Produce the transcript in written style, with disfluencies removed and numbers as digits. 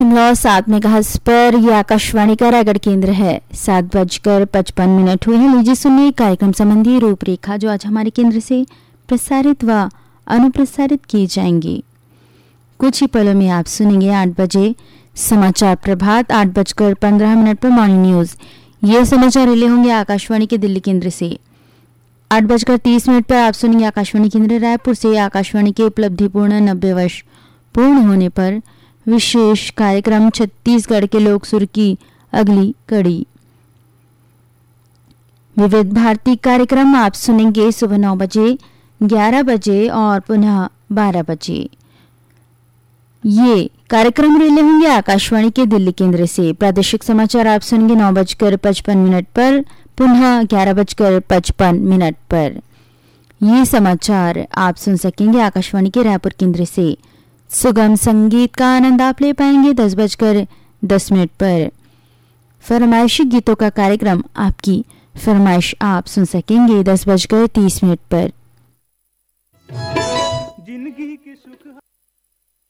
101.7 megahertz पर यह आकाशवाणी का रायगढ़ केंद्र है। 7:55 हुए हैं। लीजिए सुनिए कार्यक्रम संबंधी रूपरेखा जो आज हमारे केंद्र से प्रसारित व अनुप्रसारित की जाएंगी। कुछ ही पलों में आप सुनेंगे 8 बजे समाचार प्रभात, 8:15 पर मॉर्निंग न्यूज। ये समाचार रिले होंगे आकाशवाणी के दिल्ली केंद्र से। 8:30 पर आप सुनेंगे आकाशवाणी केंद्र रायपुर से आकाशवाणी के उपलब्धिपूर्ण 90 वर्ष पूर्ण होने पर विशेष कार्यक्रम छत्तीसगढ़ के लोक सुर की अगली कड़ी। विविध भारती कार्यक्रम आप सुनेंगे सुबह 9 बजे, 11 बजे और पुनः 12 बजे। ये कार्यक्रम रिले होंगे आकाशवाणी के दिल्ली केंद्र से। प्रादेशिक समाचार आप सुनेंगे 9:55 पर, पुनः 11:55 पर। ये समाचार आप सुन सकेंगे आकाशवाणी के रायपुर केंद्र से। सुगम संगीत का आनंद आप ले पाएंगे 10:10 पर। फरमाइशी गीतों का कार्यक्रम आपकी फरमाइश आप सुन सकेंगे 10:30 पर।